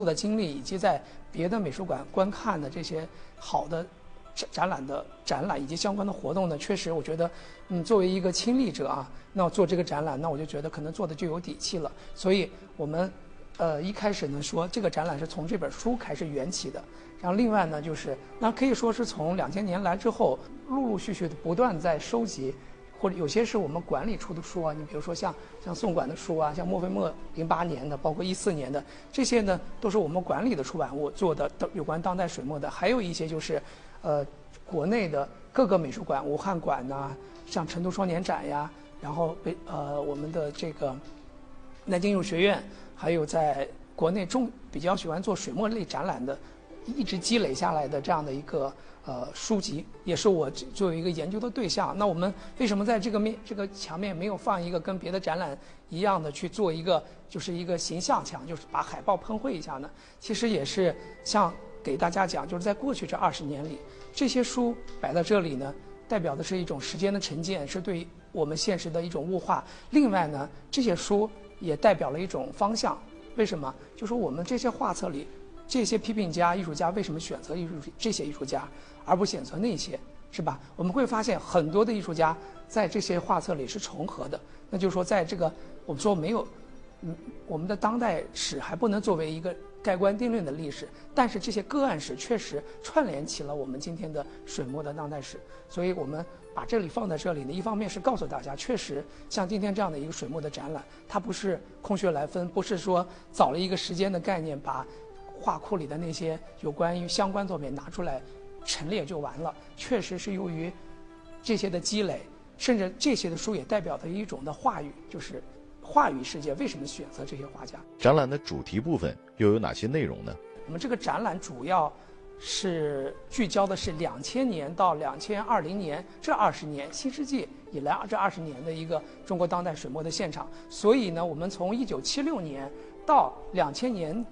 的经历，以及在别的美术馆观看的这些好的展览以及相关的活动呢，确实我觉得，作为一个亲历者啊，那做这个展览，那我就觉得可能做的就有底气了。所以我们一开始呢说这个展览是从这本书开始缘起的，然后另外呢就是那可以说是从2000年来之后，陆陆续续的不断在收集。或者有些是我们馆里出的书啊，你比如说像宋馆的书啊，像墨菲莫08年的，包括14年的，这些呢都是我们馆里的出版物做的有关当代水墨的。还有一些就是国内的各个美术馆，武汉馆呐，像成都双年展呀，然后我们的这个南京艺术学院，还有在国内比较喜欢做水墨类展览的，一直积累下来的这样的一个书籍，也是我作为一个研究的对象。那我们为什么在这个墙面没有放一个跟别的展览一样的去做一个就是一个形象墙，就是把海报喷绘一下呢？其实也是像给大家讲，就是在过去这20年里，这些书摆在这里呢，代表的是一种时间的沉淀，是对我们现实的一种物化。另外呢，这些书也代表了一种方向。为什么？就是我们这些画册里，这些批评家、艺术家为什么选择这些艺术家，而不选择那些，是吧？我们会发现很多的艺术家在这些画册里是重合的。那就是说，在这个我们说没有，我们的当代史还不能作为一个盖棺定论的历史，但是这些个案史确实串联起了我们今天的水墨的当代史。所以我们把这里放在这里呢，一方面是告诉大家，确实像今天这样的一个水墨的展览，它不是空穴来风，不是说找了一个时间的概念，把画库里的那些有关于相关作品拿出来陈列就完了。确实是由于这些的积累，甚至这些的书也代表的一种的话语，就是话语世界为什么选择这些画家。 展览的主题部分又有哪些内容呢？ 我们这个展览主要是聚焦的是2000年到2020年这20年新世纪以来这20年的一个中国当代水墨的现场。所以呢，我们从1976年到2000年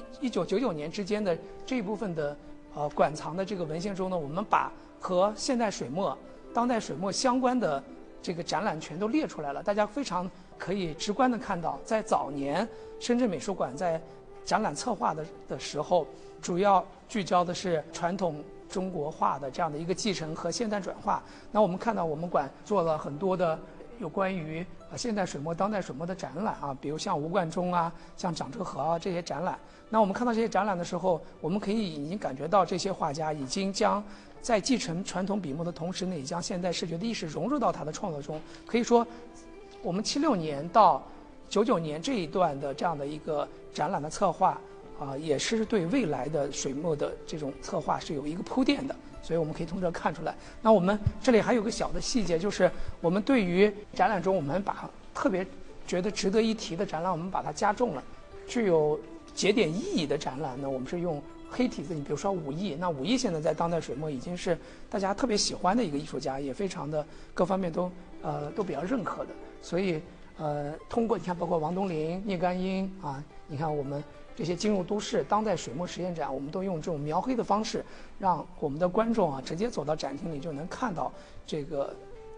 1999年之间的这一部分的馆藏的这个文献中呢，我们把和现代水墨、当代水墨相关的这个展览全都列出来了。大家非常可以直观的看到，在早年深圳美术馆在展览策划的时候，主要聚焦的是传统中国画的这样的一个继承和现代转化。那我们看到我们馆做了很多的有关于现代水墨、当代水墨的展览啊，比如像吴冠中啊、像长哲和啊这些展览。那我们看到这些展览的时候，我们可以已经感觉到这些画家已经将在继承传统笔墨的同时呢，也将现代视觉的意识融入到他的创作中。可以说，我们76年到99年这一段的这样的一个展览的策划也是对未来的水墨的这种策划是有一个铺垫的。所以我们可以从这看出来。那我们这里还有个小的细节，就是我们对于展览中我们把特别觉得值得一提的展览，我们把它加重了。具有节点意义的展览呢，我们是用黑体字。你比如说武艺，那武艺现在在当代水墨已经是大家特别喜欢的一个艺术家，也非常的各方面都比较认可的。所以通过你看，包括王东林、聂干英啊，你看我们这些进入都市当代水墨实验展，我们都用这种描黑的方式，让我们的观众啊直接走到展厅里就能看到这个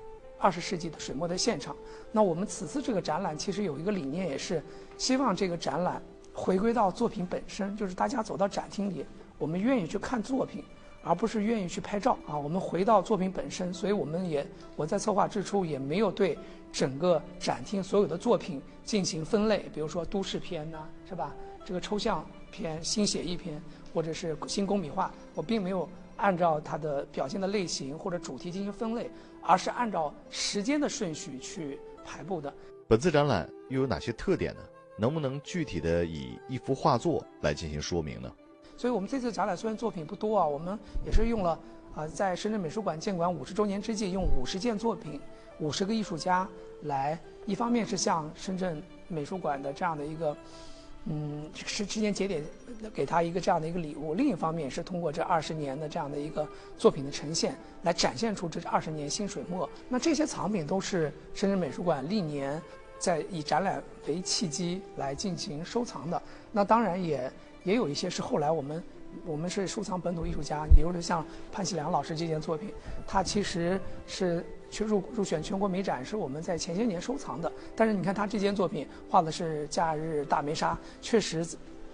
20世纪的水墨的现场。那我们此次这个展览其实有一个理念，也是希望这个展览回归到作品本身，就是大家走到展厅里，我们愿意去看作品，而不是愿意去拍照啊。我们回到作品本身，所以我在策划之初也没有对整个展厅所有的作品进行分类，比如说都市篇呐，是吧？这个抽象篇、新写意篇，或者是新工笔画，我并没有按照它的表现的类型或者主题进行分类，而是按照时间的顺序去排布的。 本次展览又有哪些特点呢？能不能具体的以一幅画作来进行说明呢？ 所以我们这次展览虽然作品不多啊，我们也是用了在深圳美术馆建馆50周年之际，用50件作品、50个艺术家来，一方面是向深圳美术馆的这样的一个时间节点给他一个这样的一个礼物，另一方面是通过这20年的这样的一个作品的呈现，来展现出这20年新水墨。那这些藏品都是深圳美术馆历年在以展览为契机来进行收藏的。那当然也有一些是后来我们是收藏本土艺术家，比如说像潘锡良老师这件作品，他其实是入选全国美展，是我们在前些年收藏的。但是你看他这件作品画的是假日大梅沙，确实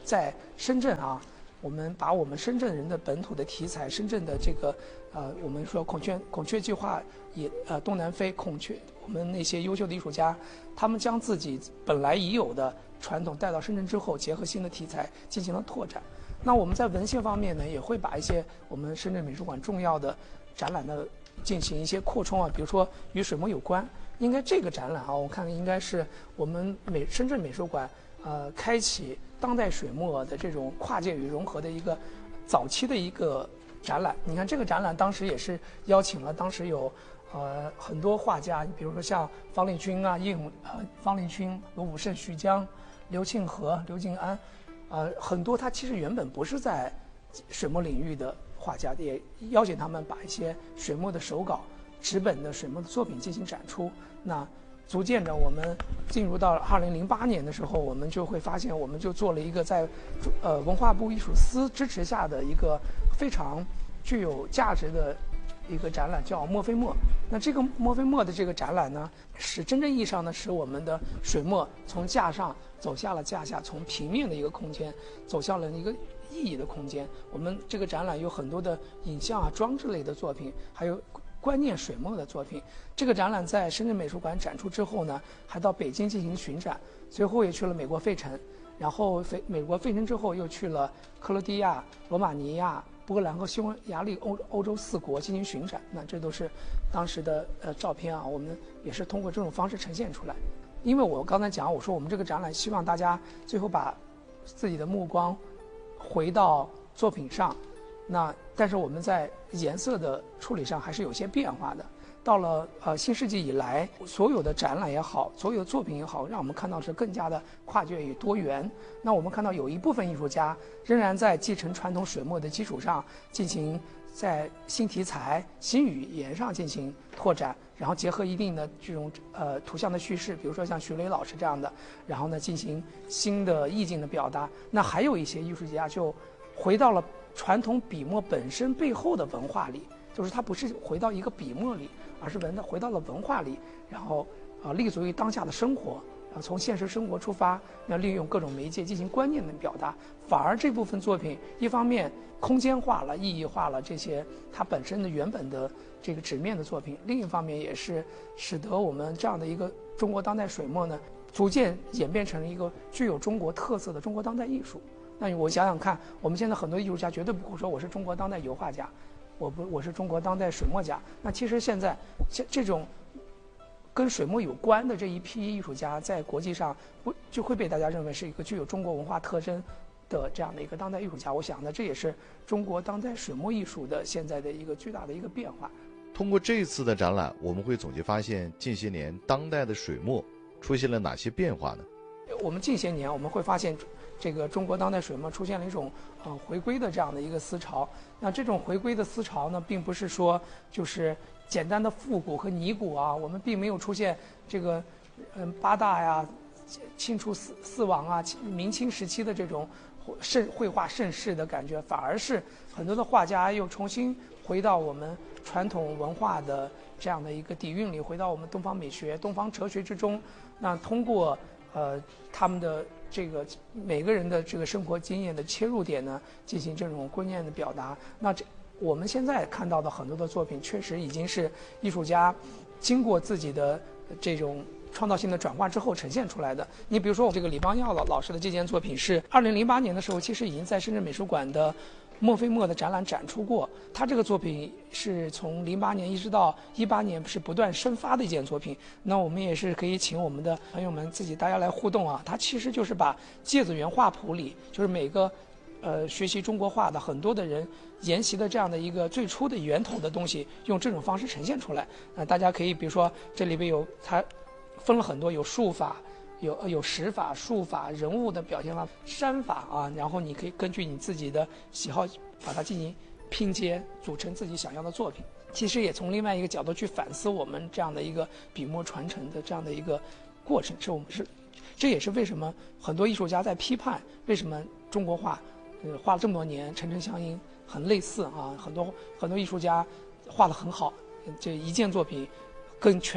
在深圳啊，我们把我们深圳人的本土的题材，深圳的这个我们说孔雀计划也东南飞孔雀，我们那些优秀的艺术家，他们将自己本来已有的传统带到深圳之后，结合新的题材进行了拓展。那我们在文献方面呢，也会把一些我们深圳美术馆重要的展览的进行一些扩充啊，比如说与水墨有关。应该这个展览啊，我看应该是我们深圳美术馆开启当代水墨的这种跨界与融合的一个早期的一个展览。你看这个展览当时也是邀请了当时有很多画家，比如说像方力钧啊、方力钧、罗武胜、徐江、刘庆和、刘敬安，很多他其实原本不是在水墨领域的画家，也邀请他们把一些水墨的手稿、纸本的水墨的作品进行展出。那逐渐的，我们进入到2008年的时候，我们就会发现，我们就做了一个在文化部艺术司支持下的一个非常具有价值的一个展览，叫墨非墨。那这个墨非墨的这个展览呢，是真正意义上呢，使我们的水墨从架上走下了架下，从平面的一个空间走向了一个意义的空间。我们这个展览有很多的影像啊、装置类的作品，还有观念水墨的作品。这个展览在深圳美术馆展出之后呢，还到北京进行巡展，随后也去了美国费城，然后美国费城之后又去了克罗地亚、罗马尼亚、波兰和匈牙利欧洲4国进行巡展。那这都是当时的照片啊，我们也是通过这种方式呈现出来。因为我刚才讲，我说我们这个展览希望大家最后把自己的目光回到作品上，但是我们在颜色的处理上还是有些变化的。到了新世纪以来，所有的展览也好，所有的作品也好，让我们看到是更加的跨界与多元。那我们看到有一部分艺术家仍然在继承传统水墨的基础上，进行在新题材、新语言上进行拓展，然后结合一定的这种图像的叙事，比如说像徐雷老师这样的，然后呢进行新的意境的表达。那还有一些艺术家就回到了传统笔墨本身背后的文化里，就是他不是回到一个笔墨里，而是回到了文化里，然后立足于当下的生活，从现实生活出发，要利用各种媒介进行观念的表达。反而这部分作品一方面空间化了、意义化了这些它本身的原本的这个纸面的作品，另一方面也是使得我们这样的一个中国当代水墨呢，逐渐演变成了一个具有中国特色的中国当代艺术。那我想想看，我们现在很多艺术家绝对不会说我是中国当代油画家，我是中国当代水墨家。那其实现在这种跟水墨有关的这一批艺术家，在国际上就会被大家认为是一个具有中国文化特征的这样的一个当代艺术家。我想呢，这也是中国当代水墨艺术的现在的一个巨大的一个变化。 通过这次的展览，我们会总结发现近些年当代的水墨出现了哪些变化呢？ 我们近些年我们会发现，这个中国当代水墨出现了一种回归的这样的一个思潮。那这种回归的思潮呢，并不是说就是简单的复古和拟古啊，我们并没有出现这个八大呀、清初四王啊、明清时期的这种绘画盛世的感觉，反而是很多的画家又重新回到我们传统文化的这样的一个底蕴里，回到我们东方美学、东方哲学之中。那通过他们的这个每个人的这个生活经验的切入点呢，进行这种观念的表达。那我们现在看到的很多的作品，确实已经是艺术家经过自己的这种创造性的转化之后呈现出来的。你比如说，我这个李邦耀老师的这件作品是2008年的时候，其实已经在深圳美术馆的墨非墨的展览展出过。他这个作品是从08年一直到18年是不断生发的一件作品。那我们也是可以请我们的朋友们大家来互动啊。他其实就是把芥子园画谱里，就是每个学习中国画的很多的人研习的这样的一个最初的源头的东西，用这种方式呈现出来。大家可以比如说这里边它分了很多，有术法。有石法、术法、人物的表现法、山法啊，然后你可以根据你自己的喜好，把它进行拼接，组成自己想要的作品。其实也从另外一个角度去反思我们这样的一个笔墨传承的这样的一个过程，这也是为什么很多艺术家在批判为什么中国画画了这么多年沉沉相因，很类似啊，很多艺术家画得很好，这一件作品跟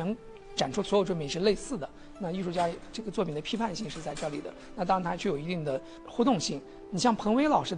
展出所有作品是类似的。那艺术家这个作品的批判性是在这里的，那当然它具有一定的互动性。你像彭伟老师的